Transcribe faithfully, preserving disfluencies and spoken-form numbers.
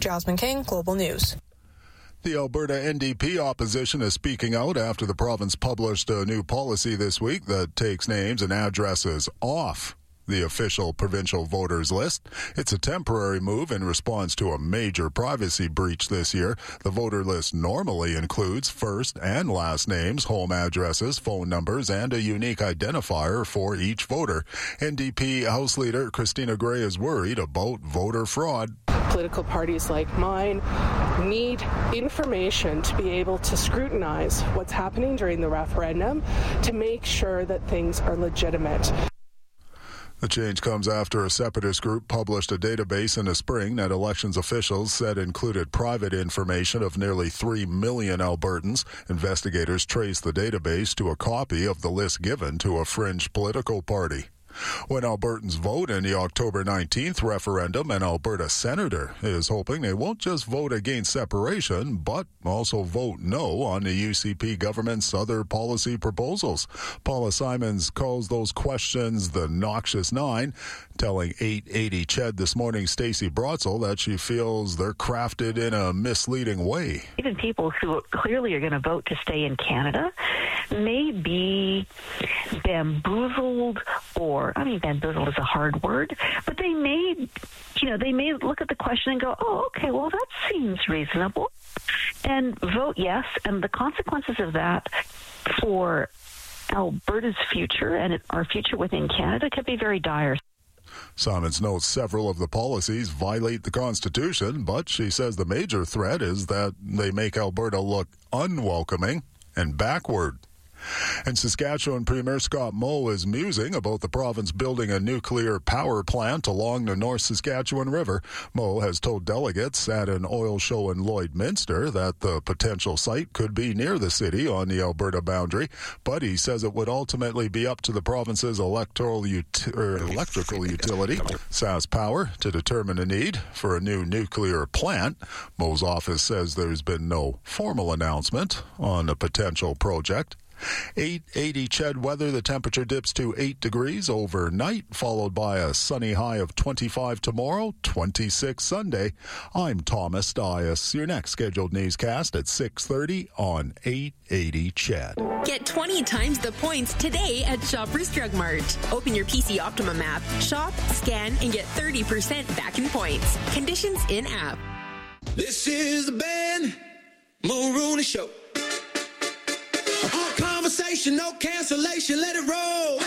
Jasmine King, Global News. The Alberta N D P opposition is speaking out after the province published a new policy this week that takes names and addresses off the official provincial voters list. It's a temporary move in response to a major privacy breach this year. The voter list normally includes first and last names, home addresses, phone numbers, and a unique identifier for each voter. N D P House Leader Christina Gray is worried about voter fraud. Political parties like mine need information to be able to scrutinize what's happening during the referendum to make sure that things are legitimate. The change comes after a separatist group published a database in the spring that elections officials said included private information of nearly three million Albertans. Investigators traced the database to a copy of the list given to a fringe political party. When Albertans vote in the October nineteenth referendum, an Alberta senator is hoping they won't just vote against separation, but also vote no on the U C P government's other policy proposals. Paula Simons calls those questions the noxious nine, telling eight eighty C H E D this morning Stacey Brotzel that she feels they're crafted in a misleading way. Even people who clearly are going to vote to stay in Canada may be bamboozled, or I mean bamboozled is a hard word, but they may, you know, they may look at the question and go, oh, okay, well, that seems reasonable, and vote yes, and the consequences of that for Alberta's future and our future within Canada could be very dire. Simons notes several of the policies violate the Constitution, but she says the major threat is that they make Alberta look unwelcoming and backward. And Saskatchewan Premier Scott Moe is musing about the province building a nuclear power plant along the North Saskatchewan River. Moe has told delegates at an oil show in Lloydminster that the potential site could be near the city on the Alberta boundary, but he says it would ultimately be up to the province's electoral ut- er, electrical utility, SaskPower, to determine the need for a new nuclear plant. Moe's office says there's been no formal announcement on a potential project. eight eighty C H E D weather. The temperature dips to eight degrees overnight, followed by a sunny high of twenty-five tomorrow, twenty-six Sunday. I'm Thomas Dias. Your next scheduled newscast at six thirty on eight eighty C H E D. Get twenty times the points today at Shoppers Drug Mart. Open your P C Optimum app, shop, scan, and get thirty percent back in points. Conditions in app. This is the Ben Mulrooney Show. Conversation, no cancellation, let it roll.